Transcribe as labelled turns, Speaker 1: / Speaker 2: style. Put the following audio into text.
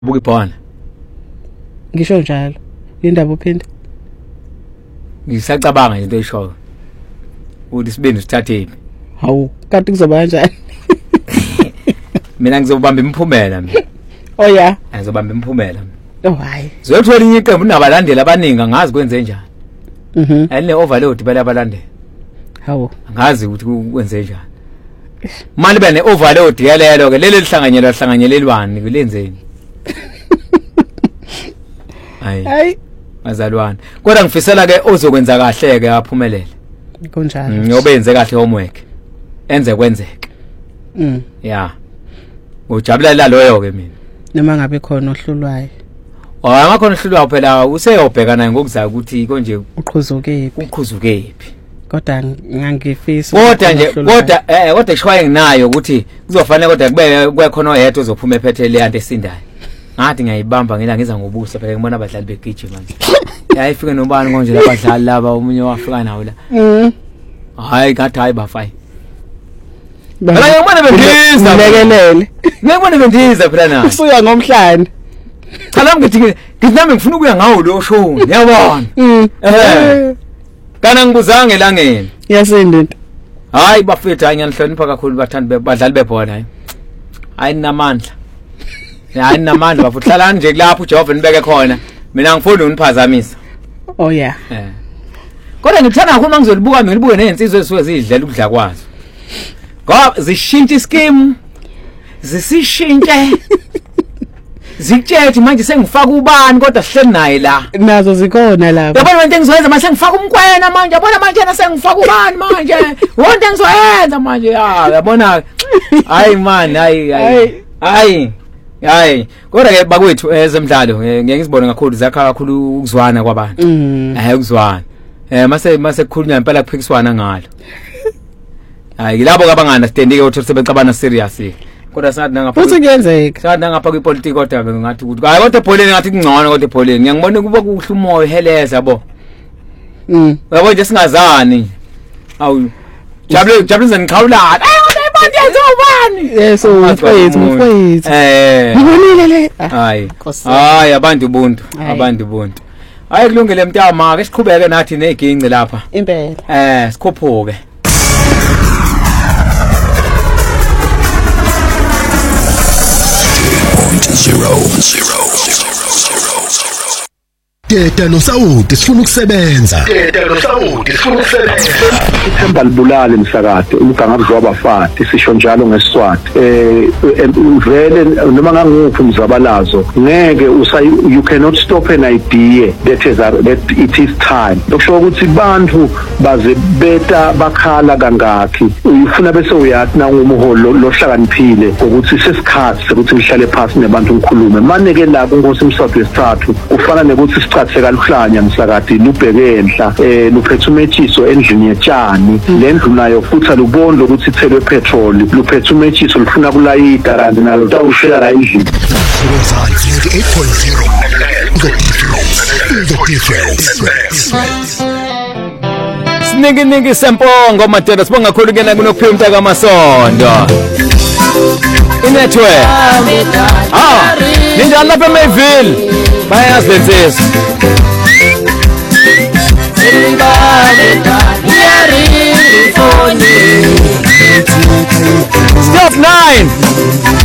Speaker 1: buka ibhona.
Speaker 2: Ngisho njalo. Indaba uphinde.
Speaker 1: Ngisacabanga into eshoyo. Uthi sibeni sithatheni.
Speaker 2: Hawu, kanti kuzoba kanjani?
Speaker 1: Mina ngizobamba imphumela mina.
Speaker 2: Oh yeah.
Speaker 1: Ngizobamba imphumela mina.
Speaker 2: Oh hayi.
Speaker 1: Zothola inye iqembu nabalandeli abaningi angazi kwenze njani. Ayine overload bala abalandeli.
Speaker 2: Hawu.
Speaker 1: Angazi ukuthi kwenze njani. Mali bene overload yalelo ke leli lihlanganyelelwani kulenzeni.
Speaker 2: Hayi.
Speaker 1: Mazalwane. Kodwa ngifisela ke ozokwenza kahle ke aphumelele.
Speaker 2: Kunjalo.
Speaker 1: Ngiyobe yenze kahle homework. Enze kwenzeke. Yeah. Ujabulela loyo ke mina.
Speaker 2: Noma ngabe khona ohlulwayo.
Speaker 1: Angakhona ohlulwayo phela useyobheka naye ngokuzayo ukuthi konje uqhuzukephi.
Speaker 2: Kodwa ngangifisa
Speaker 1: kodwa shwaye nginayo ukuthi kuzofanele kodwa kube khona oyedwa ozophuma ephethe le yanto esindayo. Ngathi ngiyayibamba ngiza ngobuso phela ngibona abadlali begijima manje. Yayifike nobani konje labadlali laba umunye wafika nawo la. Hayi ngathi hayi bafai. Phela ngibona bendiza
Speaker 2: lekelele.
Speaker 1: Ngibona bendiza phela naye.
Speaker 2: Usuya ngomhlanje.
Speaker 1: Cha nami ngithi nami ngifuna ukuya ngawo lo show yabona. Kana ngibuzange elangeni.
Speaker 2: Yasindinto.
Speaker 1: Hayi bafethu ngiyanhlonipha kakhulu bathandi badlali bebhola hayi. Hayi namandla. Hayi namandla bafuthu hlalani nje kulapho uJehova nibeke khona. Mina ngifuna uniphazamisa.
Speaker 2: Oh yeah.
Speaker 1: Kodwa ngithanda kakhulu mangizolibuka ngilibuke nezinsizwe ezisuke zidlela ukudla kwazo. Ngoba zishintsha ischeme. Zisishintshe. Zikuthethe manje sengifaka ubani kodwa sihleli naye la.
Speaker 2: Nazo zikhona lapha.
Speaker 1: Yabona into engizoyenza manje sengifaka umkwena manje. Yabona manje sengifaka ubani manje. Wonke engizoyenza manje. Yabona. Hayi man, hayi. Kodwa ke bakwethu ezemidlalo ngeke ngizibone kakhulu zakha kakhulu ukuzwana kwabantu. Ukuzwana. Mase kukhulunywa impela kuphikiswana ngalo. Hayi yilabo ke abangaunderstand ke ukuthi sebecabana serious. Kodwa sathi nangapha
Speaker 2: futhi kuyenzeka.
Speaker 1: Sathi nangapha kwipolitiki kodwa ke ngathi ukuthi hayi kodwa ebholeni ngathi kungcono kodwa ebholeni. Ngiyangibona kuba kuhle umoya heleza yabo. Yabo nje singazani. Awu. Jabule ngikhawulana. Manje uzobani?
Speaker 2: Yes, mfowethu. Ngibonile le.
Speaker 1: Hayi abantu ubuntu. Hayi kulungile mntama ke siqhubeke nathi neginci lapha.
Speaker 2: Impela.
Speaker 1: Sikhuphuke.
Speaker 3: Teta noSawudi sifuna ukusebenza.
Speaker 4: Ithemba libulala emsakade umgangazo wabafati sisho njalo ngeSiswati. Vele noma nganguphi umzabalazo ngeke you cannot stop an idea that it is time. Lokusho ukuthi bantu baze beta bakhala kangaki ufuna bese uyathi na umuholo lohlakaniphile ukuthi sesikhathi sokuthi ngihlale phansi nebantu ngikhulume maneke la kunkosi imsado wesithathu ufana nekuthi sekaluhlanya msakade lubheke enhla luphethe umethiso endlini yetshani lendlu nayo futhi aluboni ukuthi ithelwe petrol luphethe umethiso lufuna kulayita kanti nalo tawushela endlini
Speaker 3: 98.0
Speaker 1: Siniki sempongo matera sibonga kakhulu kena kunophila umntaka kaMasondo. Inetwork. Ninjani lapha eMayville? Bayazi lensizwe. Stop 9.